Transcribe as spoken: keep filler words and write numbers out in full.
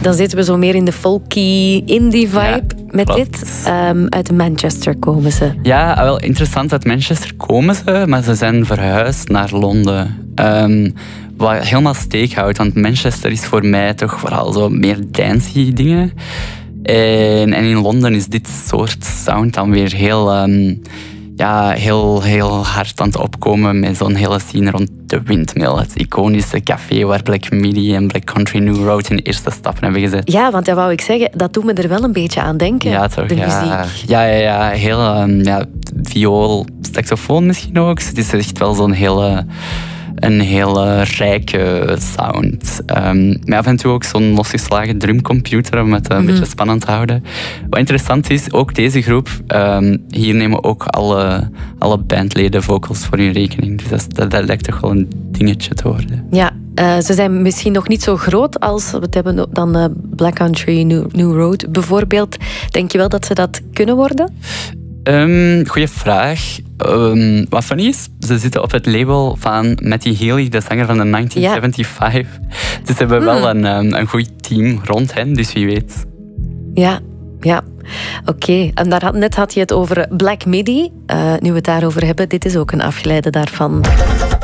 dan zitten we zo meer in de folky indie vibe Ja, met klopt. dit. Um, uit Manchester komen ze. Ja, wel interessant. Uit Manchester komen ze, maar ze zijn verhuisd naar Londen. Um, wat helemaal steek houdt, want Manchester is voor mij toch vooral zo meer dancey dingen. En, en in Londen is dit soort sound dan weer heel, um, ja, heel, heel hard aan het opkomen met zo'n hele scene rond de Windmill. Het iconische café waar Black Midi en Black Country New Road hun eerste stappen hebben gezet. Ja, want dat wou ik zeggen, dat doet me er wel een beetje aan denken. Ja, toch? De Ja, muziek. ja, ja, ja. Heel, um, ja, viool, saxofoon misschien ook. Het is echt wel zo'n hele... Een hele rijke sound. Um, maar af en toe ook zo'n losgeslagen drumcomputer om het een Mm-hmm. beetje spannend te houden. Wat interessant is, ook deze groep, um, hier nemen ook alle, alle bandleden vocals voor hun rekening. Dus dat, dat, dat lijkt toch wel een dingetje te worden. Ja, uh, ze zijn misschien nog niet zo groot als we het hebben dan uh, Black Country New, New Road bijvoorbeeld. Denk je wel dat ze dat kunnen worden? Um, goeie vraag. Um, wat funny is, ze zitten op het label van Matty Healy, de zanger van de negentien zeventy-vijf. Ja. Dus ze hebben hmm. wel een, um, een goed team rond hen, dus wie weet. Ja, ja. Oké, okay. En daar had, net had je het over Black Midi. Uh, nu we het daarover hebben, dit is ook een afgeleide daarvan.